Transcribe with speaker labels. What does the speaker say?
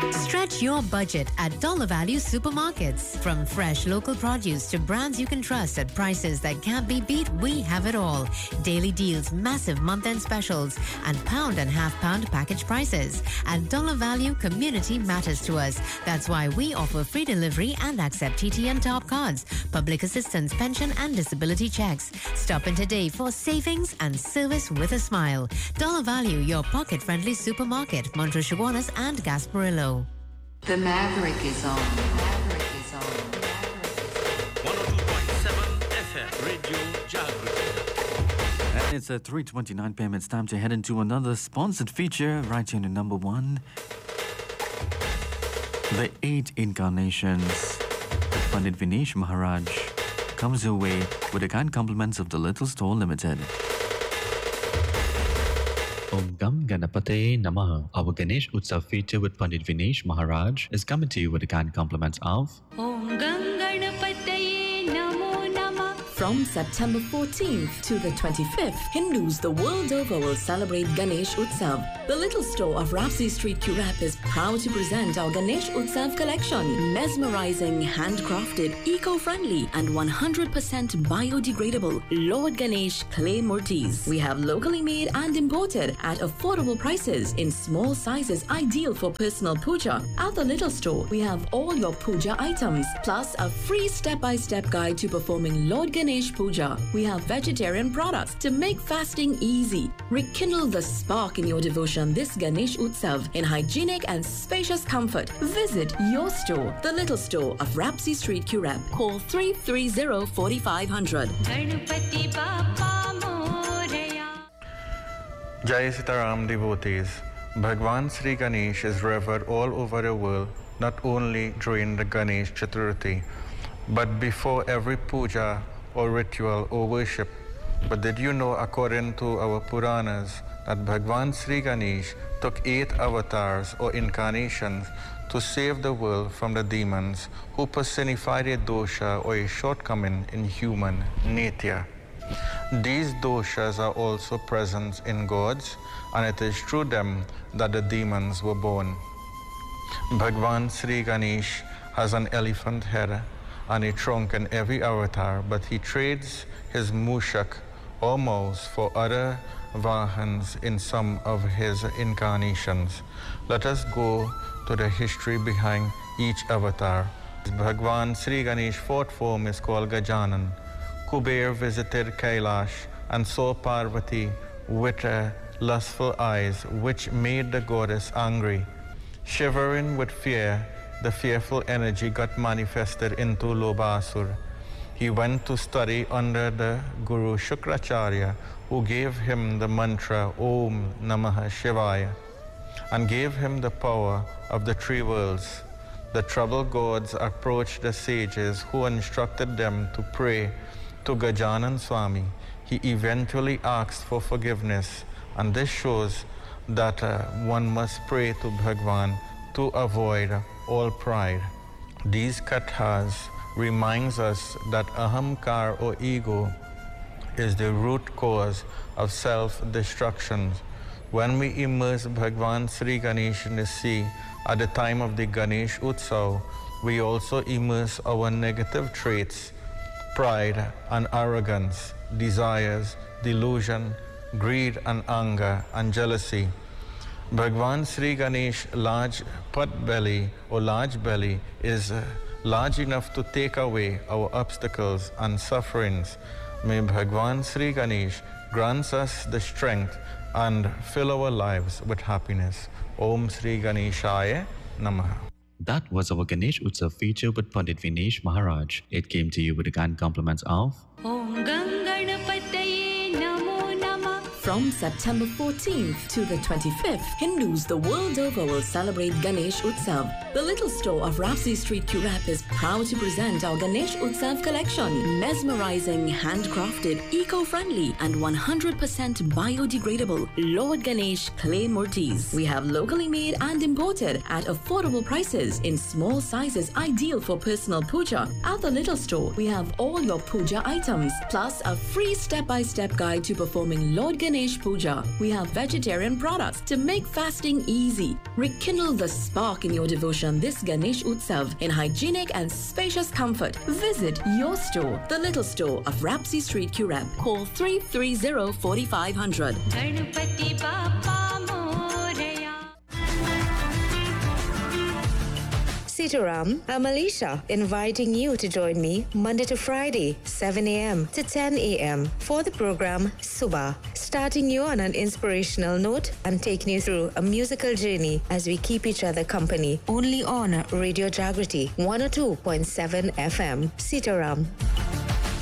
Speaker 1: Stretch your budget at Dollar Value Supermarkets. From fresh local produce to brands you can trust at prices that can't be beat, we have it all. Daily deals, massive month-end specials, and pound and half-pound package prices. At Dollar Value, community matters to us. That's why we offer free delivery and accept TTN Top cards, public assistance, pension and disability checks. Stop in today for savings and service with a smile. Dollar Value, your pocket-friendly supermarket, Montrose and Gasparillo.
Speaker 2: The Maverick is on. Maverick is on.
Speaker 3: 102.7 FM Radio Jagriti.
Speaker 4: And it's at 3:29 p.m. It's time to head into another sponsored feature right here in number one. The 8 Incarnations with Pandit Vinesh Maharaj comes your way with the kind compliments of the Little Store Limited.
Speaker 5: Om Gam Ganapate Namaha. Our Ganesh Utsav feature with Pandit Vinesh Maharaj is coming to you with the kind compliments of
Speaker 6: Om Gam Ganapataye Namo Namah.
Speaker 7: From September 14th to the 25th, Hindus the world over will celebrate Ganesh Utsav. The Little Store of Rapsi Street, Currap is proud to present our Ganesh Utsav collection. Mesmerizing, handcrafted, eco-friendly and 100% biodegradable Lord Ganesh clay murtis. We have locally made and imported at affordable prices in small sizes ideal for personal puja. At the Little Store, we have all your puja items plus a free step-by-step guide to performing Lord Ganesh Puja. We have vegetarian products to make fasting easy. Rekindle the spark in your devotion this Ganesh Utsav in hygienic and spacious comfort. Visit your store, the Little Store of Rapsi Street, Currap. Call 330-4500.
Speaker 6: Ganapati Bappa Moreya.
Speaker 8: Jai Sitaram devotees, Bhagwan Sri Ganesh is revered all over the world, not only during the Ganesh Chaturthi, but before every puja or ritual or worship. But did you know, according to our Puranas, that Bhagwan Sri Ganesh took 8 avatars or incarnations to save the world from the demons who personified a dosha or a shortcoming in human nature. These doshas are also present in gods, and it is through them that the demons were born. Bhagwan Sri Ganesh has an elephant head and a trunk in every avatar, but he trades his mushak or mouse for other vahans in some of his incarnations. Let us go to the history behind each avatar. Bhagwan Sri Ganesh's fourth form is called Gajanan. Kuber visited Kailash and saw Parvati with lustful eyes, which made the goddess angry. Shivering with fear, the fearful energy got manifested into Lobasur. He went to study under the Guru Shukracharya, who gave him the mantra Om Namah Shivaya and gave him the power of the 3 worlds. The troubled gods approached the sages, who instructed them to pray to Gajanan Swami. He eventually asked for forgiveness, and this shows that one must pray to Bhagwan to avoid all pride. These kathas reminds us that ahamkar or ego is the root cause of self-destruction. When we immerse Bhagwan Sri Ganesh in the sea at the time of the Ganesh Utsav, we also immerse our negative traits, pride and arrogance, desires, delusion, greed and anger and jealousy. Bhagwan Sri Ganesh large pot belly or large belly is large enough to take away our obstacles and sufferings. May Bhagwan Sri Ganesh grants us the strength and fill our lives with happiness. Om Sri Ganeshaya Namaha.
Speaker 5: That was our Ganesh Utsav feature with Pandit Vinesh Maharaj. It came to you with the kind compliments of
Speaker 6: Om Gam Ganapataye Namo Namah.
Speaker 7: From September 14th to the 25th, Hindus the world over will celebrate Ganesh Utsav. The Little Store of Rapsi Street, Currap is proud to present our Ganesh Utsav collection. Mesmerizing, handcrafted, eco-friendly and 100% biodegradable Lord Ganesh clay murtis. We have locally made and imported at affordable prices in small sizes ideal for personal puja. At the Little Store, we have all your puja items plus a free step-by-step guide to performing Lord Ganesh Ganesh Puja, we have vegetarian products to make fasting easy. Rekindle the spark in your devotion this Ganesh Utsav in hygienic and spacious comfort. Visit your store, the Little Store of Rapsy Street, Curab. Call 330-4500.
Speaker 6: Ganpati Bappa Morya.
Speaker 9: Sitaram, I'm Alicia, inviting you to join me Monday to Friday, 7 a.m. to 10 a.m. for the program Subha, starting you on an inspirational note and taking you through a musical journey as we keep each other company only on Radio Jagriti 102.7 FM. Sitaram.